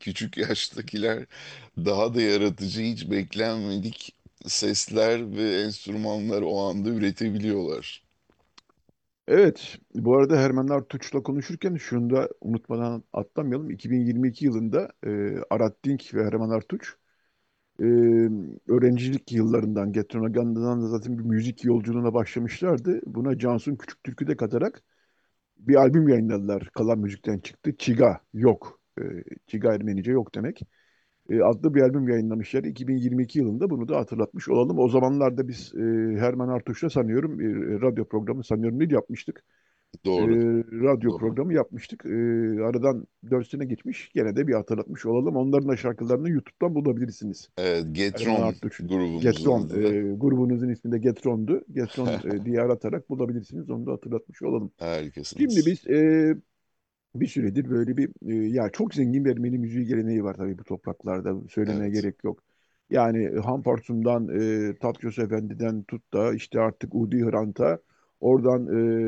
küçük yaştakiler daha da yaratıcı, hiç beklenmedik sesler ve enstrümanlar o anda üretebiliyorlar. Evet, bu arada Herman Artuç'la konuşurken şunu da unutmadan atlamayalım. 2022 yılında Arat Dink ve Herman Artuç e, öğrencilik yıllarından Getron Aganda'dan da zaten bir müzik yolculuğuna başlamışlardı. Buna Cansu'nun Küçüktürk'ü de katarak bir albüm yayınladılar. Kalan müzikten çıktı. Çiga yok. Çiga Ermenice yok demek. Adlı bir albüm yayınlamışlar. 2022 yılında bunu da hatırlatmış olalım. O zamanlarda biz Herman Artuç'la sanıyorum bir radyo programı sanıyorum bir yapmıştık. Doğru, Radyo doğru. programı yapmıştık. Aradan 4 sene geçmiş. Gene de bir hatırlatmış olalım. Onların da şarkılarını YouTube'dan bulabilirsiniz. Evet, Erman Getron Artuç. grubumuzun Getron. adı da. Grubunuzun ismi de Getron'du. Getron diye aratarak bulabilirsiniz. Onu da hatırlatmış olalım. Şimdi Harikasınız. biz bir süredir böyle bir ya çok zengin bir Ermeni müziği geleneği var tabii bu topraklarda. Söylemeye Evet, gerek yok. Yani Hampartum'dan Tapkos Efendi'den tut da işte artık Udi Hrant'a oradan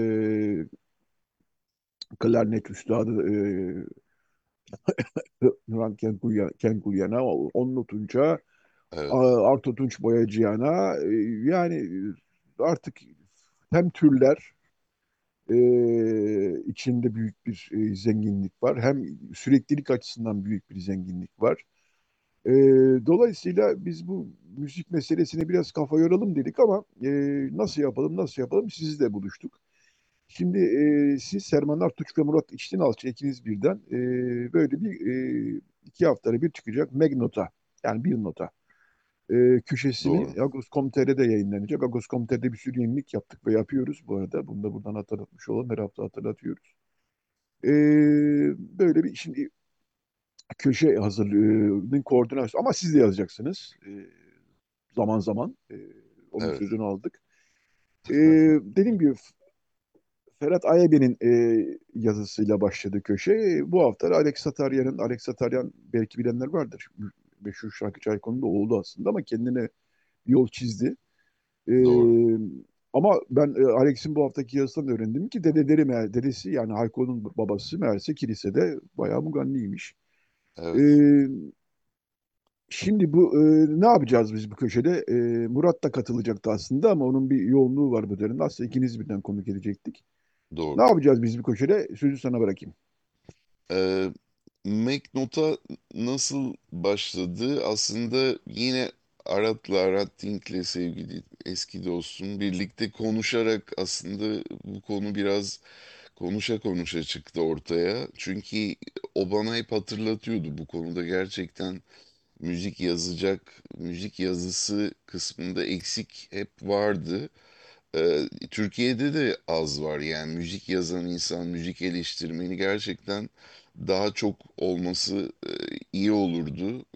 klarnet üstadı Hrant Kenkulyan'a, Onno Tunç'a, evet, Arto Tunç Boyacıyan'a yani artık hem türler içinde büyük bir zenginlik var. Hem süreklilik açısından büyük bir zenginlik var. E, Dolayısıyla biz bu müzik meselesine biraz kafa yoralım dedik ama nasıl yapalım nasıl yapalım sizle buluştuk. Şimdi siz Serman Artuç ve Murat İçtinalçı ikiniz birden böyle bir 2 haftada bir çıkacak Magnota yani bir nota doğru. köşesini Agos.com.tr'de yayınlanacak. Agos.com.tr'de bir sürü yenilik yaptık ve yapıyoruz bu arada. Bunu da buradan hatırlatmış olalım. Her hafta hatırlatıyoruz. E, Böyle bir şimdi köşe hazırlığının koordinasyonu ama siz de yazacaksınız. Zaman zaman onun Evet, sözünü aldık. Dediğim gibi Ferhat Ayabe'nin yazısıyla başladı köşe. Bu hafta da Alex Sataryan belki bilenler vardır. Meşhur şarkıcı Aykon'un da oğlu aslında ama kendine bir yol çizdi. E, doğru. Ama ben Alex'in bu haftaki yazısından öğrendim ki dedesi yani Hayko'nun babası meğerse kilisede bayağı Muganniymiş. E, Evet, Şimdi bu ne yapacağız biz bu köşede? Murat da katılacaktı aslında ama onun bir yoğunluğu var bu dönemde. Aslında ikiniz birden konuk edecektik. Ne doğru. yapacağız biz bu köşede? Sözü sana bırakayım. Ee, MacNote'a nasıl başladı? Aslında yine Arat Dink'le, sevgili eski dostum, birlikte konuşarak aslında bu konu biraz konuşa konuşa çıktı ortaya. Çünkü o bana hep hatırlatıyordu, bu konuda gerçekten müzik yazısı kısmında eksik hep vardı. Türkiye'de de az var, yani müzik yazan insan, müzik eleştirmeni gerçekten daha çok olması iyi olurdu.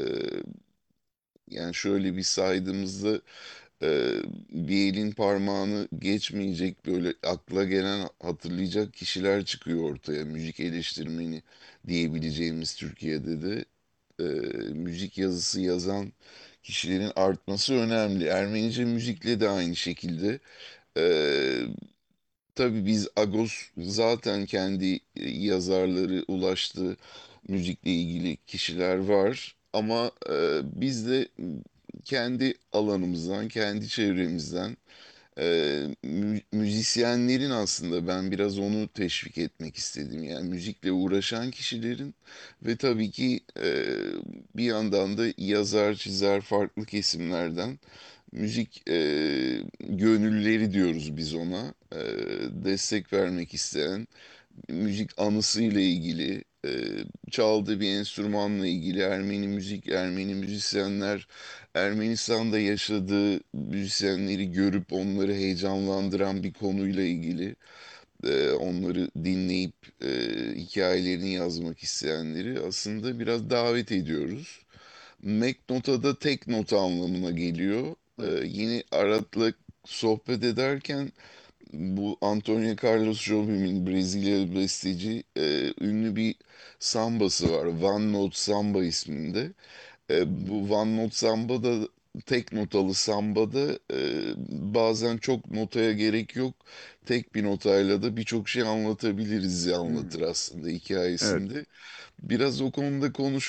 Yani şöyle bir saydığımızda e, bir elin parmağını geçmeyecek, böyle akla gelen, hatırlayacak kişiler çıkıyor ortaya. Müzik eleştirmeni diyebileceğimiz Türkiye'de de e, müzik yazısı yazan kişilerin artması önemli. Ermenice müzikle de aynı şekilde. E, tabii biz Agos zaten kendi yazarları, ulaştığı müzikle ilgili kişiler var. Ama biz de kendi alanımızdan, kendi çevremizden müzisyenlerin, aslında ben biraz onu teşvik etmek istedim. Yani müzikle uğraşan kişilerin ve tabii ki bir yandan da yazar, çizer, farklı kesimlerden müzik gönüllüleri diyoruz biz ona. Destek vermek isteyen, müzik anısıyla ilgili, çaldığı bir enstrümanla ilgili, Ermeni müzik, Ermeni müzisyenler, Ermenistan'da yaşadığı müzisyenleri görüp onları heyecanlandıran bir konuyla ilgili, onları dinleyip hikayelerini yazmak isteyenleri aslında biraz davet ediyoruz. Mac nota da tek nota anlamına geliyor. Evet. Yine Arat'la sohbet ederken bu Antonio Carlos Jobim'in, Brezilyalı besteci, ünlü bir sambası var. One Note Samba isminde. Bu One Note Samba'da, tek notalı sambada, bazen çok notaya gerek yok. Tek bir notayla da birçok şey anlatabiliriz diye Hmm. anlatır aslında Evet. hikayesinde. Biraz o konuda